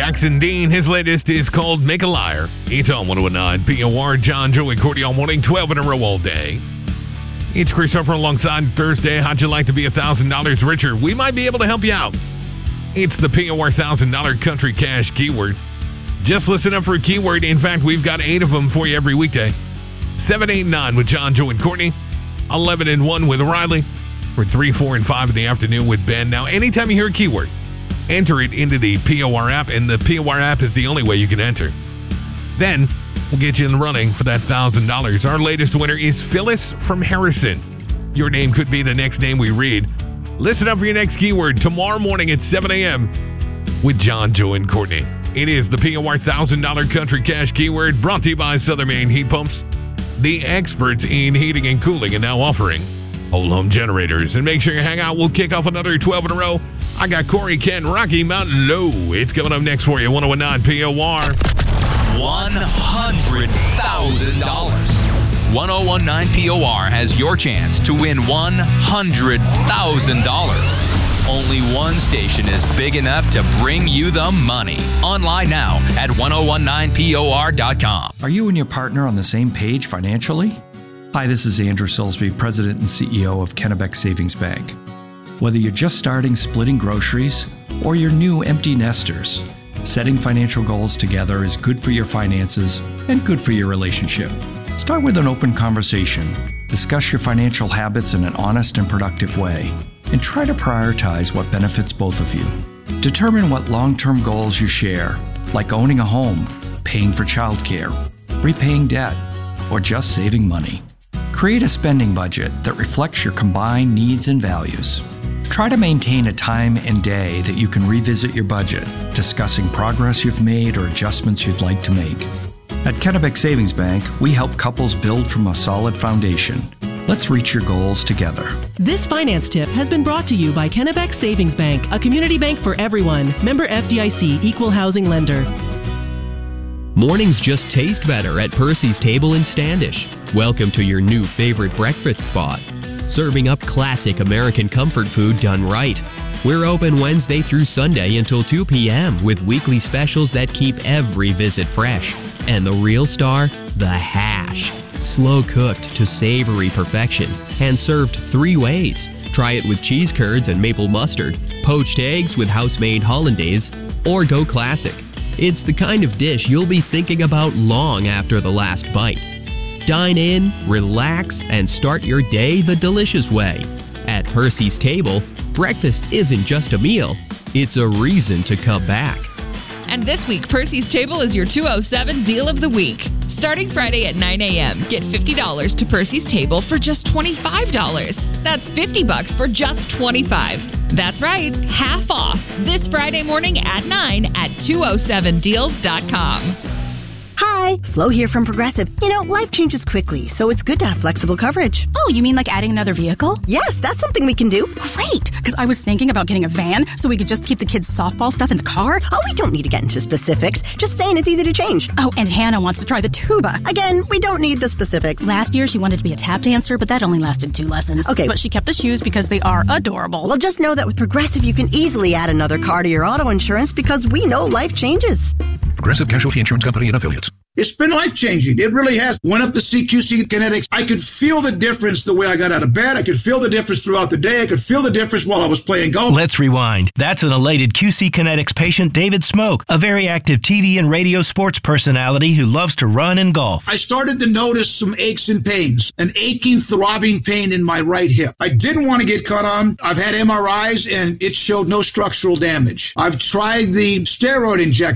Jackson Dean. His latest is called Make a Liar. It's on 101.9 POR. John, Joey, Courtney all morning, 12 in a row all day. It's Chris Harper alongside Thursday. How'd you like to be $1,000 richer? We might be able to help you out. It's the POR $1,000 Country Cash keyword. Just listen up for a keyword. In fact, we've got 8 of them for you every weekday. 7, 8, 9 with John, Joe, and Courtney. 11 and 1 with Riley. For 3, 4, and 5 in the afternoon with Ben. Now, anytime you hear a keyword, enter it into the POR app, and the POR app is the only way you can enter. Then, we'll get you in the running for that $1,000. Our latest winner is Phyllis from Harrison. Your name could be the next name we read. Listen up for your next keyword tomorrow morning at 7 a.m. with John, Joe, and Courtney. It is the POR $1,000 Country Cash keyword brought to you by Southern Maine Heat Pumps, the experts in heating and cooling, and now offering whole home generators. And make sure you hang out. We'll kick off another 12 in a row. I got Corey Kent, Rocky Mountain Low. It's coming up next for you. 101.9 POR. $100,000. 101.9 POR has your chance to win $100,000. Only one station is big enough to bring you the money. Online now at 1019por.com. Are you and your partner on the same page financially? Hi, this is Andrew Silsby, President and CEO of Kennebec Savings Bank. Whether you're just starting splitting groceries or you're new empty nesters, setting financial goals together is good for your finances and good for your relationship. Start with an open conversation. Discuss your financial habits in an honest and productive way, and try to prioritize what benefits both of you. Determine what long-term goals you share, like owning a home, paying for childcare, repaying debt, or just saving money. Create a spending budget that reflects your combined needs and values. Try to maintain a time and day that you can revisit your budget, discussing progress you've made or adjustments you'd like to make. At Kennebec Savings Bank, we help couples build from a solid foundation. Let's reach your goals together. This finance tip has been brought to you by Kennebec Savings Bank, a community bank for everyone. Member FDIC, Equal Housing Lender. Mornings just taste better at Percy's Table in Standish. Welcome to your new favorite breakfast spot. Serving up classic American comfort food done right. We're open Wednesday through Sunday until 2 p.m. with weekly specials that keep every visit fresh. And the real star, the hash. Slow cooked to savory perfection and served 3 ways. Try it with cheese curds and maple mustard, poached eggs with house-made hollandaise, or go classic. It's the kind of dish you'll be thinking about long after the last bite. Dine in, relax, and start your day the delicious way. At Percy's Table, breakfast isn't just a meal, it's a reason to come back. And this week, Percy's Table is your 207 Deal of the Week. Starting Friday at 9 a.m., get $50 to Percy's Table for just $25. That's $50 for just $25. That's right, half off this Friday morning at 9 at 207deals.com. Hi, Flo here from Progressive. You know, life changes quickly, so it's good to have flexible coverage. Oh, you mean like adding another vehicle? Yes, that's something we can do. Great, because I was thinking about getting a van so we could just keep the kids' softball stuff in the car. Oh, we don't need to get into specifics. Just saying it's easy to change. Oh, and Hannah wants to try the tuba. Again, we don't need the specifics. Last year, she wanted to be a tap dancer, but that only lasted 2 lessons. Okay. But she kept the shoes because they are adorable. Well, just know that with Progressive, you can easily add another car to your auto insurance because we know life changes. Progressive Casualty Insurance Company and Affiliates. It's been life-changing. It really has. Went up to CQC Kinetics. I could feel the difference the way I got out of bed. I could feel the difference throughout the day. I could feel the difference while I was playing golf. Let's rewind. That's an elated QC Kinetics patient, David Smoke, a very active TV and radio sports personality who loves to run and golf. I started to notice some aches and pains, an aching, throbbing pain in my right hip. I didn't want to get cut on. I've had MRIs, and it showed no structural damage. I've tried the steroid injection.